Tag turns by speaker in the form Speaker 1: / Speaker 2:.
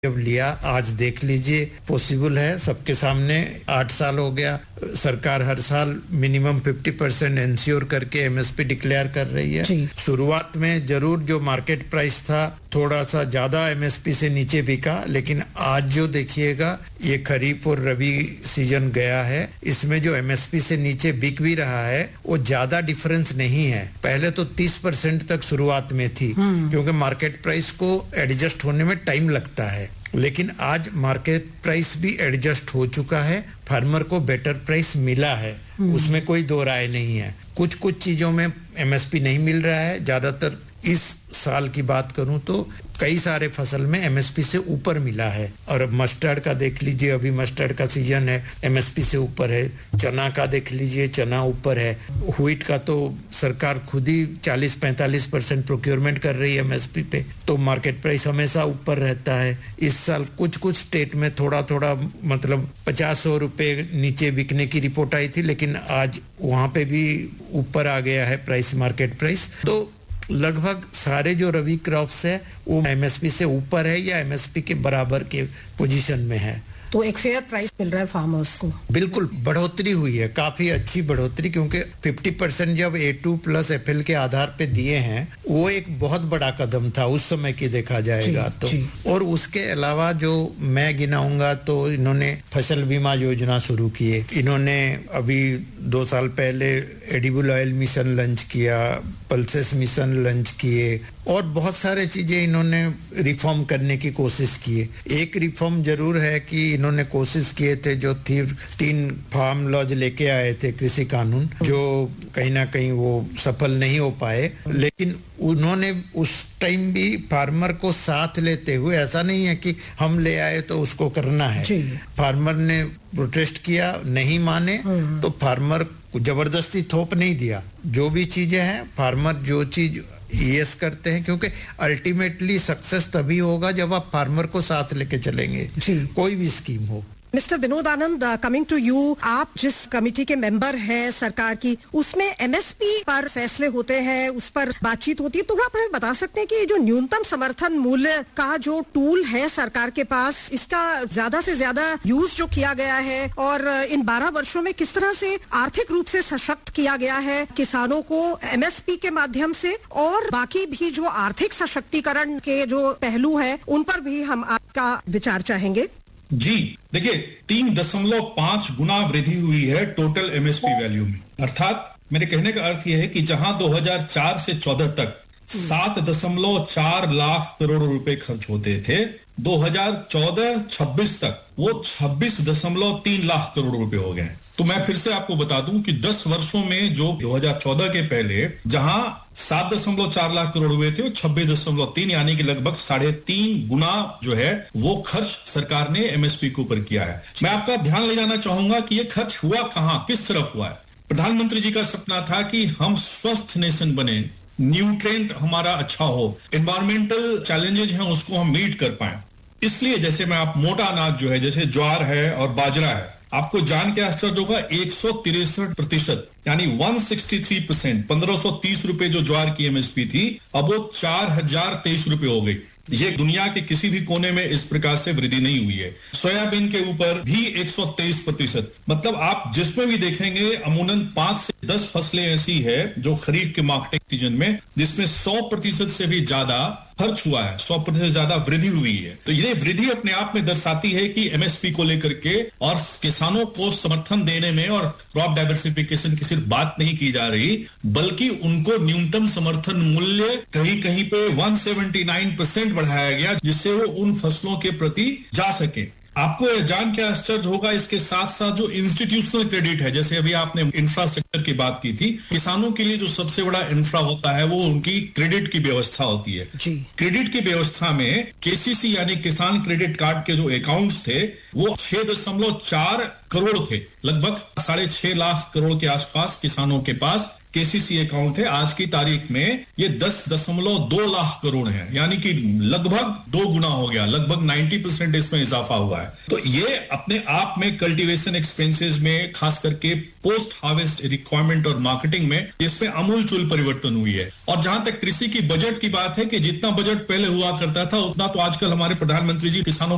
Speaker 1: जब लिया, आज देख लीजिए पॉसिबल है सबके सामने। 8 साल हो गया, सरकार हर साल मिनिमम 50% एंश्योर करके एमएसपी डिक्लेयर कर रही है। शुरुआत में जरूर जो मार्केट प्राइस था थोड़ा सा ज्यादा एमएसपी से नीचे बिका, लेकिन आज जो देखिएगा ये खरीफ और रबी सीजन गया है, इसमें जो एमएसपी से नीचे बिक भी रहा है वो ज्यादा डिफरेंस नहीं है। पहले तो 30% तक शुरुआत में थी, क्योंकि मार्केट प्राइस को एडजस्ट होने में टाइम लगता है, लेकिन आज मार्केट प्राइस भी एडजस्ट हो चुका है। फार्मर को बेटर प्राइस मिला है, उसमें कोई दो राय नहीं है। कुछ चीजों में एमएसपी नहीं मिल रहा है। ज्यादातर इस साल की बात करूं तो कई सारे फसल में एमएसपी से ऊपर मिला है। और अब मस्टर्ड का देख लीजिए, अभी मस्टर्ड का सीजन है, एमएसपी से ऊपर है। चना का देख लीजिए, चना ऊपर है। व्हीट का तो सरकार खुद ही 40-45% प्रोक्योरमेंट कर रही है एमएसपी पे, तो मार्केट प्राइस हमेशा ऊपर रहता है। इस साल कुछ स्टेट में थोड़ा मतलब 50-100 रुपए नीचे बिकने की रिपोर्ट आई थी, लेकिन आज वहां पे भी ऊपर आ गया है प्राइस, मार्केट प्राइस। तो लगभग सारे जो रबी क्रॉप्स है वो एमएसपी से ऊपर है या एमएसपी के बराबर के पोजीशन में है।
Speaker 2: तो एक फेयर प्राइस मिल रहा है फार्मर्स को।
Speaker 1: बिल्कुल बढ़ोतरी हुई है, काफी अच्छी बढ़ोतरी, क्योंकि 50% जब A2 प्लस FL के आधार पे दिए हैं वो एक बहुत बड़ा कदम था उस समय की देखा जाएगा तो। और उसके अलावा जो मैं गिनाऊंगा तो इन्होंने फसल बीमा योजना शुरू की है। इन्होंने अभी 2 साल पहले एडिबल ऑयल मिशन लॉन्च किया, पल्सेस मिशन लॉन्च किए, और बहुत सारे चीजें इन्होंने रिफॉर्म करने की कोशिश की है। एक रिफॉर्म जरूर है कि इन्होंने कोशिश किए थे, जो 3 फार्म लॉज लेके आए थे कृषि कानून, जो कहीं ना कहीं वो सफल नहीं हो पाए, लेकिन उन्होंने उस टाइम भी फार्मर को साथ लेते हुए, ऐसा नहीं है कि हम ले आए तो उसको करना है। फार्मर ने प्रोटेस्ट किया, नहीं माने तो फार्मर को जबरदस्ती थोप नहीं दिया। जो भी चीजें हैं, फार्मर जो चीज यस करते हैं, क्योंकि अल्टीमेटली सक्सेस तभी होगा जब आप फार्मर को साथ लेके चलेंगे, कोई भी स्कीम हो।
Speaker 2: Mister Vinod Anand, coming to you, आप जिस कमेटी के मेंबर हैं सरकार की, उसमें एमएसपी पर फैसले होते हैं, उस पर बातचीत होती है, तो आप हमें बता सकते हैं कि जो न्यूनतम समर्थन मूल्य का जो टूल है सरकार के पास, इसका ज्यादा से ज्यादा यूज जो किया गया है और इन 12 वर्षों में किस तरह से आर्थिक रूप से सशक्त किया गया है किसानों को एमएसपी के माध्यम से, और बाकी भी जो आर्थिक सशक्तिकरण के जो पहलू है उन पर भी हम आपका विचार चाहेंगे।
Speaker 3: जी देखिए, 3.5 गुना वृद्धि हुई है टोटल एमएसपी वैल्यू में। अर्थात मेरे कहने का अर्थ यह है कि जहां 2004 से 14 तक 7.4 लाख करोड़ रुपए खर्च होते थे, 2014-26 तक वो 26.3 लाख करोड़ रुपए हो गए। तो मैं फिर से आपको बता दूं कि 10 वर्षों में जो 2014 के पहले जहां 7.4 लाख करोड़ हुए थे, वो 26.3, यानी कि लगभग 3.5 गुना जो है वो खर्च सरकार ने एमएसपी के ऊपर किया है। मैं आपका ध्यान ले जाना चाहूंगा कि ये खर्च हुआ कहां, किस तरफ हुआ है। प्रधानमंत्री जी का सपना था कि हम स्वस्थ नेशन बने, न्यूट्रिएंट हमारा अच्छा हो, एनवायरमेंटल चैलेंजेस हैं उसको हम मीट कर पाए। इसलिए जैसे मैं आप मोटा अनाज जो है, जैसे ज्वार है और बाजरा है, आपको जान के आश्चर्य होगा 163%, यानी 163%, 1530 रुपए जो ज्वार की एमएसपी थी, अब वो 4023 रुपए हो गई। ये दुनिया के किसी भी कोने में इस प्रकार से वृद्धि नहीं हुई है। सोयाबीन के ऊपर भी 123%, मतलब आप जिसमें भी देखेंगे अमूमन 5 से 10 फसलें ऐसी है जो खरीफ के मार्केटिंग सीजन में जिसमें 100% से भी ज्यादा खर्च हुआ है, 100% ज्यादा वृद्धि हुई है। तो ये वृद्धि अपने आप में दर्शाती है कि एमएसपी को लेकर के और किसानों को समर्थन देने में और क्रॉप डाइवर्सिफिकेशन की सिर्फ बात नहीं की जा रही, बल्कि उनको न्यूनतम समर्थन मूल्य कहीं पे 179% बढ़ाया गया, जिससे वो उन फसलों के प्रति जा सके। आपको जान के आश्चर्य होगा, इसके साथ साथ जो इंस्टीट्यूशनल क्रेडिट है, जैसे अभी आपने इंफ्रास्ट्रक्चर की बात की थी, किसानों के लिए जो सबसे बड़ा इंफ्रा होता है वो उनकी क्रेडिट की व्यवस्था होती है। क्रेडिट की व्यवस्था में केसीसी यानी किसान क्रेडिट कार्ड के जो अकाउंट्स थे वो 6.4 करोड़ थे, लगभग 6.5 लाख करोड़ के आसपास किसानों के पास केसीसी अकाउंट है। आज की तारीख में ये 10.2 लाख करोड़ है, यानी कि लगभग 2 गुना हो गया, लगभग 90% इसमें इजाफा हुआ है। तो ये अपने आप में कल्टीवेशन एक्सपेंसेस में, खास करके पोस्ट हार्वेस्ट रिक्वायरमेंट और मार्केटिंग में, इसमें आमूलचूल परिवर्तन हुई है। और जहां तक कृषि की बजट की बात है कि जितना बजट पहले हुआ करता था उतना तो आजकल हमारे प्रधानमंत्री जी किसानों